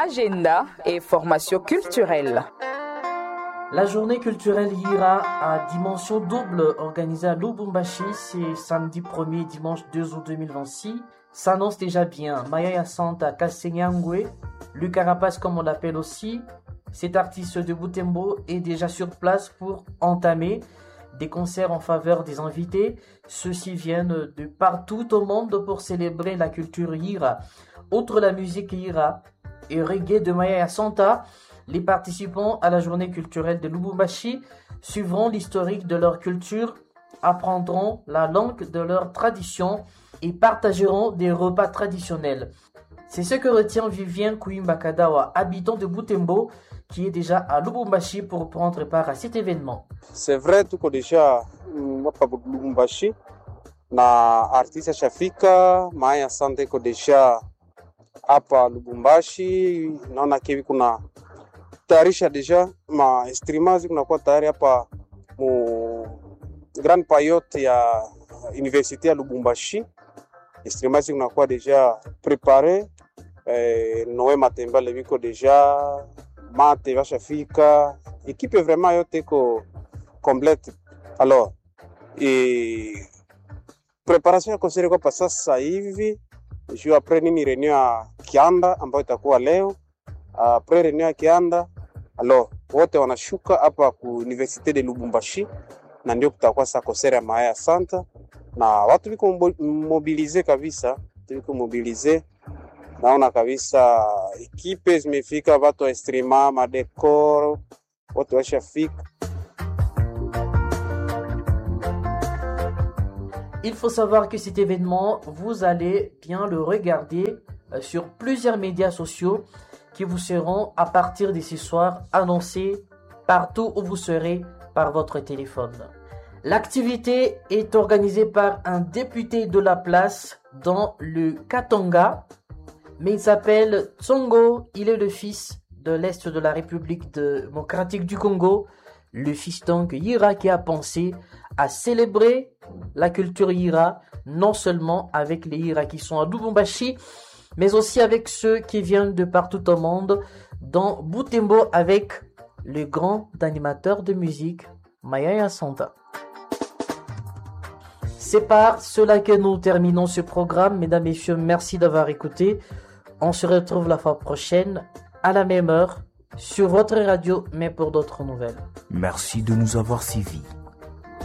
agenda et formation culturelle. La journée culturelle Yira à dimension double organisée à Lubumbashi, c'est samedi 1er et dimanche 2 août 2026, s'annonce déjà bien. Maya Santa Kasenyangwe, Lucas Rapace comme on l'appelle aussi, cet artiste de Butembo est déjà sur place pour entamer des concerts en faveur des invités. Ceux-ci viennent de partout au monde pour célébrer la culture Yira. Outre la musique Yira et reggae de Maya Santa, les participants à la journée culturelle de Lubumbashi suivront l'historique de leur culture, apprendront la langue de leur tradition et partageront des repas traditionnels. C'est ce que retient Vivien Kouimbakadawa, habitant de Butembo, qui est déjà à Lubumbashi pour prendre part à cet événement. C'est vrai, tuko deja hapa Lubumbashi na artista shafika Maya Santa iko deja hapa Lubumbashi. Naona kivi kuna tayarisha deja ma streamers kunakuwa tayari hapa mu Grand Payote ya University ya Lubumbashi. Streamers kunakuwa deja prepare Noé Matembale biko deja Mate vashafika, équipe vraiment yote iko complète. Alors, préparation ya concert kwa pa sasa hivi, juu après nini reunion ya Kianda ambayo itakuwa leo. Après reunion ya Kianda, alors wote wanashuka hapa ku Université de Lubumbashi na ndio kutakuwa sa concert ya Maya Santa na watu biko mobilize kabisa, biko mobilize. Naona kabisa ekipe zimefika, watu wa streama, madekor, watu washafika. Il faut savoir que cet événement, vous allez bien le regarder sur plusieurs médias sociaux qui vous seront à partir de ce soir annoncés partout où vous serez par votre téléphone. L'activité est organisée par un député de la place dans le Katanga, mais il s'appelle Tsongo. Il est le fils de l'Est de la République démocratique du Congo, le fils donc Yira qui a pensé à célébrer la culture Yira, non seulement avec les Yira qui sont à Lubumbashi, mais aussi avec ceux qui viennent de partout au monde, dans Butembo avec le grand animateur de musique Maya Santa. C'est par cela que nous terminons ce programme. Mesdames et messieurs, merci d'avoir écouté. On se retrouve la fois prochaine à la même heure sur votre radio, mais pour d'autres nouvelles. Merci de nous avoir suivis.